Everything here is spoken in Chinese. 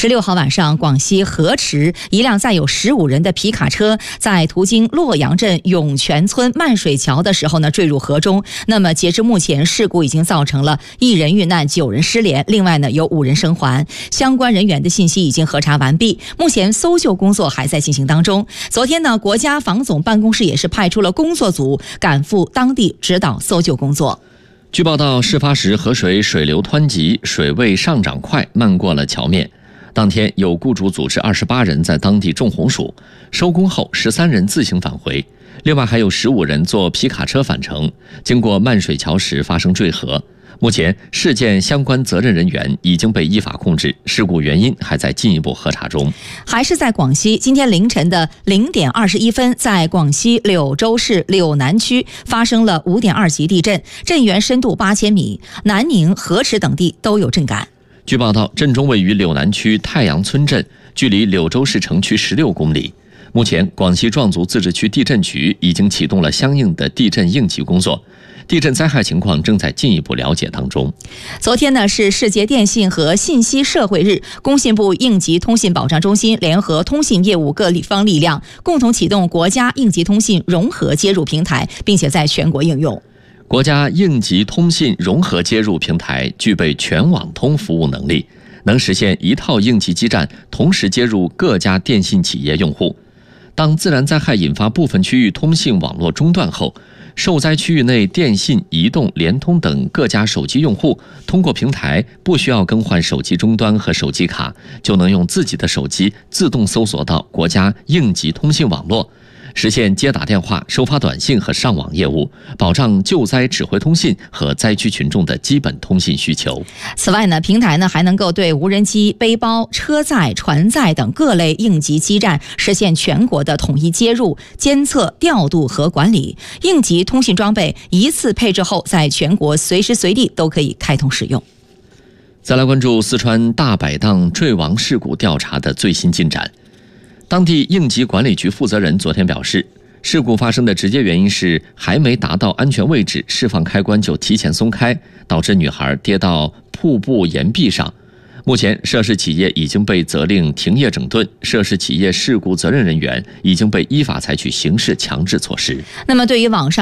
16号晚上，广西河池一辆载有15人的皮卡车在途经洛阳镇涌泉村漫水桥的时候呢，坠入河中。那么截至目前，事故已经造成了1人遇难，9人失联，另外呢有5人生还。相关人员的信息已经核查完毕，目前搜救工作还在进行当中。昨天呢，国家防总办公室也是派出了工作组赶赴当地指导搜救工作。 据报道，事发时河水水流湍急，水位上涨快，漫过了桥面。当天有雇主组织28人在当地种红薯，收工后13人自行返回，另外还有15人坐皮卡车返程，经过漫水桥时发生坠河。目前事件相关责任人员已经被依法控制，事故原因还在进一步核查中。 还是在广西，今天凌晨的0点21分，在广西柳州市柳南区发生了5.2级地震，震源深度8000米，南宁、河池等地都有震感。 据报道，震中位于柳南区太阳村镇，距离柳州市城区16公里。目前，广西壮族自治区地震局已经启动了相应的地震应急工作，地震灾害情况正在进一步了解当中。 昨天呢是世界电信和信息社会日，工信部应急通信保障中心联合通信业务各方力量，共同启动国家应急通信融合接入平台，并且在全国应用。 国家应急通信融合接入平台具备全网通服务能力，能实现一套应急基站同时接入各家电信企业用户。当自然灾害引发部分区域通信网络中断后，受灾区域内电信、移动、联通等各家手机用户通过平台不需要更换手机终端和手机卡，就能用自己的手机自动搜索到国家应急通信网络，实现接打电话、收发短信和上网业务，保障救灾指挥通信和灾区群众的基本通信需求。 此外呢，平台呢还能够对无人机、背包、车载、船载等各类应急基站实现全国的统一接入、监测、调度和管理。应急通信装备一次配置后，在全国随时随地都可以开通使用。 再来关注四川大摆档坠亡事故调查的最新进展。当地应急管理局负责人昨天表示，事故发生的直接原因是还没达到安全位置，释放开关就提前松开，导致女孩跌到瀑布岩壁上。目前涉事企业已经被责令停业整顿，涉事企业事故责任人员已经被依法采取刑事强制措施。 那么对于网上